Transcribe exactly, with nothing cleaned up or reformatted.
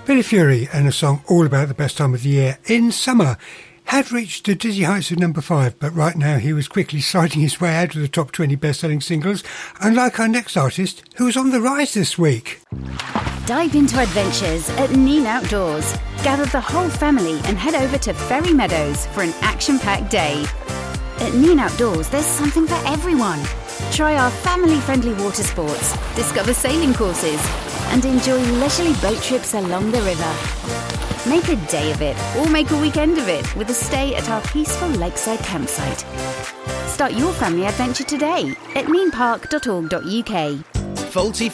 Billy Fury and a song all about the best time of the year in summer. Had reached the dizzy heights of number five, but right now he was quickly sliding his way out of the top twenty best-selling singles, unlike our next artist, who was on the rise this week. Dive into adventures at Neen Outdoors. Gather the whole family and head over to Ferry Meadows for an action-packed day. At Neen Outdoors, there's something for everyone. Try our family-friendly water sports, discover sailing courses, and enjoy leisurely boat trips along the river. Make a day of it, or make a weekend of it, with a stay at our peaceful lakeside campsite. Start your family adventure today at neen park dot org dot U K. Faulty